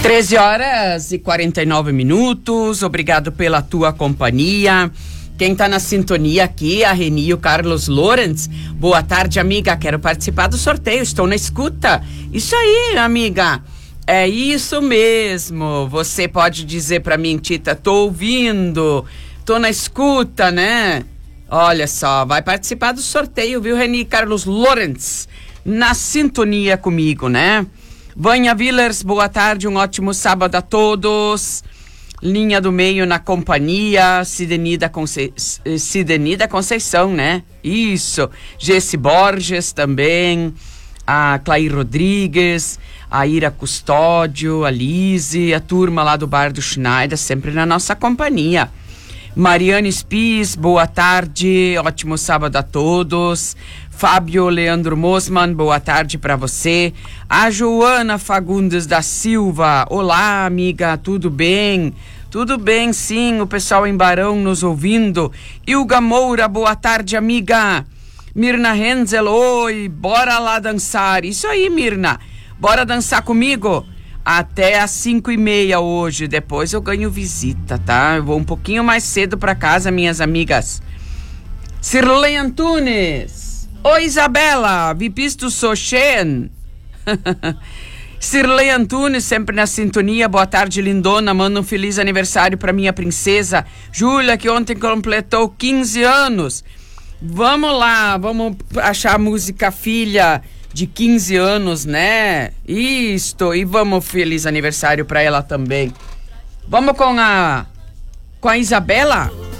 13h49. Obrigado pela tua companhia. Quem tá na sintonia aqui é a Reni e o Carlos Lorenz. Boa tarde, amiga. Quero participar do sorteio. Estou na escuta. Isso aí, amiga. É isso mesmo. Você pode dizer pra mim, Tita, tô ouvindo. Tô na escuta, né? Olha só, vai participar do sorteio, viu, Reni e Carlos Lorenz? Na sintonia comigo, né? Vânia Villers, boa tarde, um ótimo sábado a todos. Linha do meio na companhia, Sidenida Conceição, né? Isso. Gessi Borges também, a Clair Rodrigues, a Ira Custódio, a Lise, a turma lá do Bar do Schneider, sempre na nossa companhia. Mariane Spies, boa tarde, ótimo sábado a todos. Fábio Leandro Mosman, boa tarde para você. A Joana Fagundes da Silva, olá amiga, tudo bem? Tudo bem sim, o pessoal em Barão nos ouvindo. Ilga Moura, boa tarde amiga. Mirna Renzel, oi, bora lá dançar. Isso aí, Mirna, bora dançar comigo? Até às 5h30 hoje, depois eu ganho visita, tá? Eu vou um pouquinho mais cedo para casa, minhas amigas. Cirlei Antunes, oi Isabela, vipisto Sochen. Cirlei Antunes, sempre na sintonia, boa tarde lindona, manda um feliz aniversário para minha princesa Júlia, que ontem completou 15 anos. Vamos lá, vamos achar a música Filha de 15 anos, né? Isto, e vamos feliz aniversário para ela também. Vamos com a Isabela?